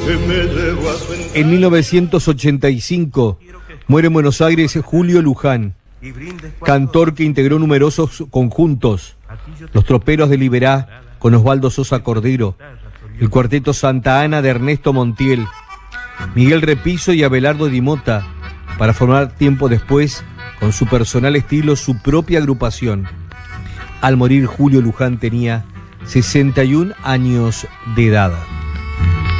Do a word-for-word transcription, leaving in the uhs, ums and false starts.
En mil novecientos ochenta y cinco muere en Buenos Aires Julio Luján, cantor que integró numerosos conjuntos: Los Troperos de Liberá con Osvaldo Sosa Cordero, el Cuarteto Santa Ana de Ernesto Montiel, Miguel Repiso y Abelardo Di Mota, para formar tiempo después, con su personal estilo, su propia agrupación. Al morir Julio Luján tenía sesenta y un años de edad.